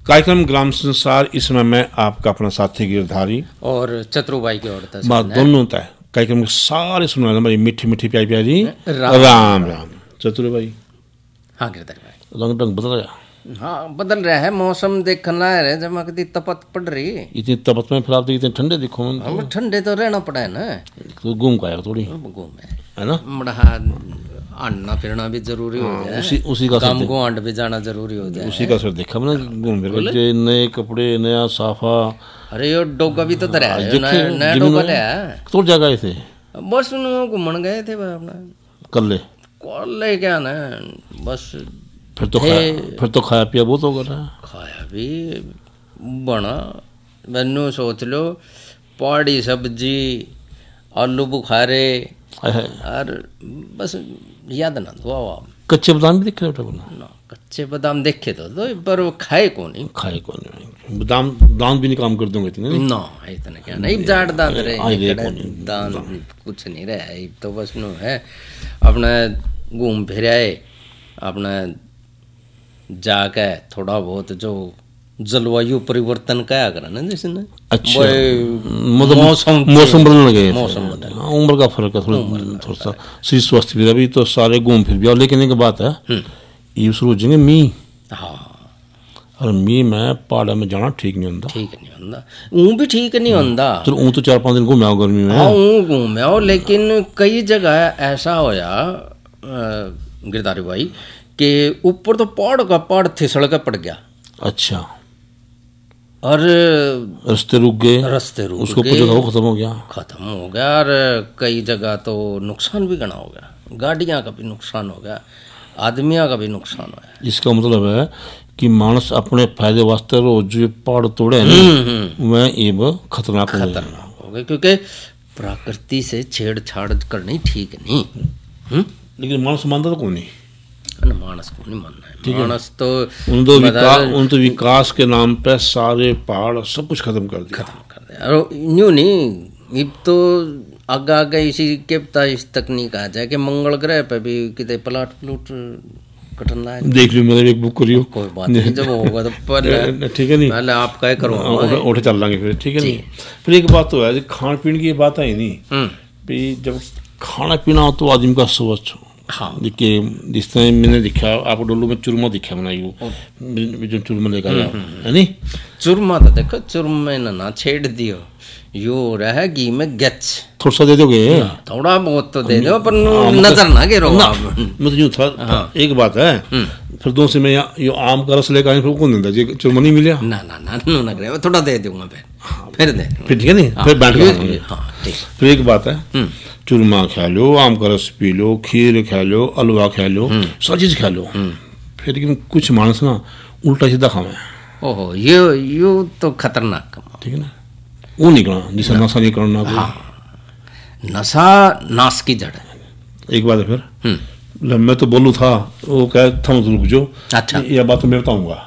कार्यक्रम ग्राम संसार, इस समय मैं आपका अपना साथी गिरधारी और चतुरुबाई की औरत बात दोनों होता है। कार्यक्रम के सारे सुनने हमारी मीठी मीठी प्यारी प्यारी राम राम। चतुरुबाई, हाँ गिरधारी भाई, रंग ढंग बदल गया। हाँ बदल रहा है, मौसम देखना है जब कभी तपत पड़ रही है। इतनी तपत में फिर आप तो इतने ठंडे दिखो। हम ठंडे तो रहना पड़ा है ना, तो घूम का आएगा थोड़ी घूम है ना, बड़ा आना फिरना भी जरूरी हो जाए, उसी का काम को आंड भी जाना जरूरी हो जाए। उसी का सर देखा मैंने, घूम फिर नए कपड़े, नया साफा। अरे ये डोगा भी तो धरा है, नया डोगा ले आया तो जगह थे, बस घूमन गए थे अपना कल क्या ना, बस फिर तो खाया पिया बहुत होगा ना। खाया भी बना, मैनू सोच लो, पहाड़ी सब्जी, आलू बुखारे और बस याद ना दो। कच्चे बादाम भी देखे ना, कच्चे बादाम देखे तो पर वो खाए को नहीं, बादाम दान भी नहीं काम कर दूंगे ना, इतना क्या नहीं, जाट दान रहे दान कुछ नहीं रहे, तो बस नो है अपना घूम फिर आए, अपना जाके थोड़ा बहुत जो जलवायु परिवर्तन क्या करा ना, जैसे ना अच्छा मौसम बदलने गए, मौसम बदल, उम्र का फर्क है थोड़ा सा, शरीर स्वस्थ भी अभी तो सारे घूम फिर भी। लेकिन एक बात है, ये शुरू हो जाएंगे मीह। हाँ, और मीह में पहाड़ा में जाना ठीक नहीं होता, ठीक नहीं होता, ऊँ भी ठीक नहीं होता। तो 4-5 दिन घूमे आओ गर्मी में। हाँ घूमे आओ, लेकिन कई जगह ऐसा होया गिरधारी भाई कि ऊपर तो पहाड़ फिसल के पड़ गया। अच्छा, और रास्ते रुक गए, उसको पूछो था वो खत्म हो गया। और कई जगह तो नुकसान भी घना हो गया, गाड़ियां का भी नुकसान हो गया, आदमियों का भी नुकसान हो गया। इसका मतलब है कि मानस अपने फायदे वास्ते रोज जो पहाड़ तोड़े वह एब खतरनाक हो गए, क्योंकि प्रकृति से छेड़छाड़ करनी ठीक नहीं। लेकिन मानस मानता तो कौन नहीं, मानस को नहीं मानना है, मानस तो उन तो विकास के नाम पे सारे पहाड़ सब कुछ खत्म कर दिया। और यूं नहीं, अब तो आगे इसी के इस तकनीक आ जाए कि मंगल ग्रह पे भी कितने प्लाट कटन लाए, देख लो, मतलब एक बुक करियो, कोई बात नहीं, जब होगा तो पहले ठीक है नहीं, पहले आप क्या करो, उठे चल लाएंगे फिर, ठीक है नहीं। फिर एक बात तो है, खान पीने की बात आई नहीं, जब खाना पीना हो तो आदमी का सोच। हाँ, देखिए जिस तरह मैंने दिखा, आपको डोलू में चूरमा दिखा बनाई जो चूरमा लेकर है नहीं, चूरमा तो देखो, चूरमा ना छेड़ दियो, यो रहा घी में गच थोड़ा सा दे दोगे, थोड़ा बहुत तो दे दो, पर नजर ना गिरो। मतलब यूँ था, एक बात है, फिर दोस्त में यो आम का रस लेकर आए, फिर कौन देता जी, चूरमा नहीं मिला ना, थोड़ा दे दूंगा फिर ठीक है नहीं, फिर बैठ के। फिर एक बात है, चूरमा खा लो, आम का रस पी लो, खीर खा लो, हलवा खा लो, सब चीज खा लो, फिर लेकिन कुछ मानस ना उल्टा सीधा खावे। ओहो, ये तो खतरनाक काम, ठीक है ना, वो नहीं करना, जिसे नशा नहीं करना। नशा नाश की जड़ है। एक बात है फिर, मैं तो बोलू था, वो कह था रुक जो, अच्छा यह बात तो मैं बताऊंगा।